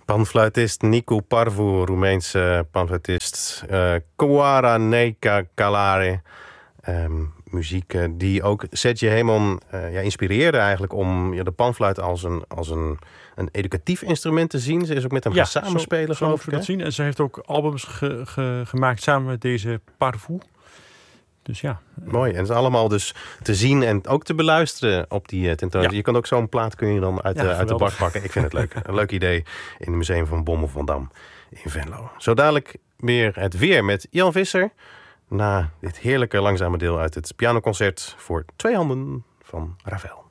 Panfluitist Nicu Parvu, Roemeense panfluitist. Coara Neca Calare. Muziek die ook Serge Hemon inspireerde eigenlijk om de panfluit als een educatief instrument te zien. Ze is ook met hem gaan samenspelen, geloof ik. Dat zien. En ze heeft ook albums gemaakt samen met deze Parvu. Dus ja. Mooi. En het is allemaal dus te zien en ook te beluisteren op die tentoonstelling. Ja. Je kan ook zo'n plaat kun je dan uit de bak pakken. Ik vind het leuk. Een leuk idee in het Museum van Bommel van Dam in Venlo. Zo dadelijk weer het weer met Jan Visser. Na dit heerlijke langzame deel uit het pianoconcert voor 2 handen van Ravel.